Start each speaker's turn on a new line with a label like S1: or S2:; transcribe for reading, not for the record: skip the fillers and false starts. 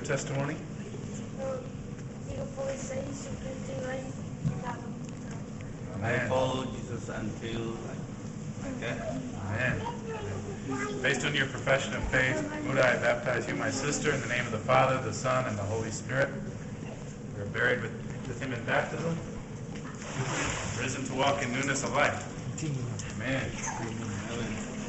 S1: testimony?
S2: I follow Jesus until like that.
S1: Amen. Based on your profession of faith, Muda, I baptize you, my sister, in the name of the Father, the Son, and the Holy Spirit. We are buried with him in baptism, risen to walk in newness of life. Amen.
S2: Amen.